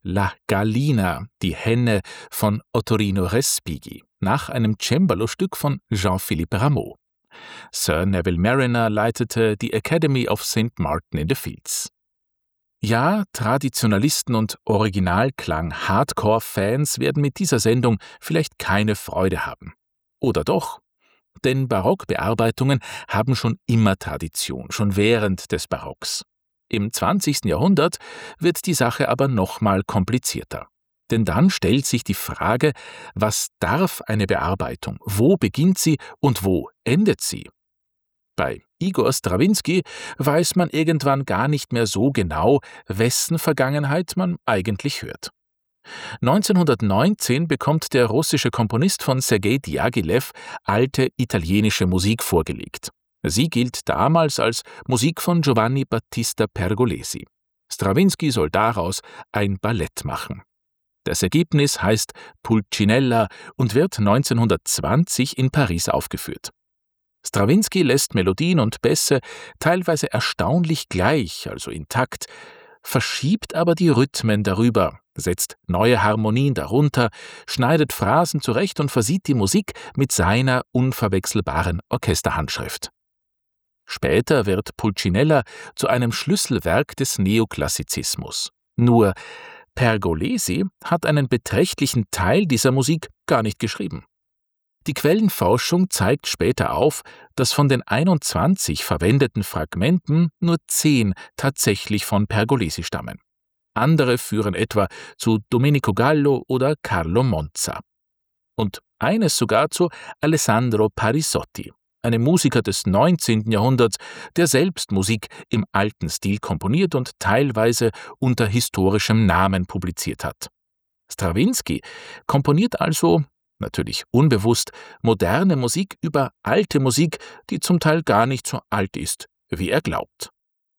La Gallina, die Henne von Ottorino Respighi, nach einem Cembalo-Stück von Jean-Philippe Rameau. Sir Neville Marriner leitete die Academy of St. Martin in the Fields. Ja, Traditionalisten und Originalklang-Hardcore-Fans werden mit dieser Sendung vielleicht keine Freude haben. Oder doch? Denn Barockbearbeitungen haben schon immer Tradition, schon während des Barocks. Im 20. Jahrhundert wird die Sache aber nochmal komplizierter. Denn dann stellt sich die Frage, was darf eine Bearbeitung, wo beginnt sie und wo endet sie? Bei Igor Strawinski weiß man irgendwann gar nicht mehr so genau, wessen Vergangenheit man eigentlich hört. 1919 bekommt der russische Komponist von Sergei Diaghilev alte italienische Musik vorgelegt. Sie gilt damals als Musik von Giovanni Battista Pergolesi. Strawinski soll daraus ein Ballett machen. Das Ergebnis heißt Pulcinella und wird 1920 in Paris aufgeführt. Strawinski lässt Melodien und Bässe teilweise erstaunlich gleich, also intakt, verschiebt aber die Rhythmen darüber, setzt neue Harmonien darunter, schneidet Phrasen zurecht und versieht die Musik mit seiner unverwechselbaren Orchesterhandschrift. Später wird Pulcinella zu einem Schlüsselwerk des Neoklassizismus. Nur Pergolesi hat einen beträchtlichen Teil dieser Musik gar nicht geschrieben. Die Quellenforschung zeigt später auf, dass von den 21 verwendeten Fragmenten nur 10 tatsächlich von Pergolesi stammen. Andere führen etwa zu Domenico Gallo oder Carlo Monza. Und eines sogar zu Alessandro Parisotti, einem Musiker des 19. Jahrhunderts, der selbst Musik im alten Stil komponiert und teilweise unter historischem Namen publiziert hat. Strawinski komponiert also, natürlich unbewusst, moderne Musik über alte Musik, die zum Teil gar nicht so alt ist, wie er glaubt.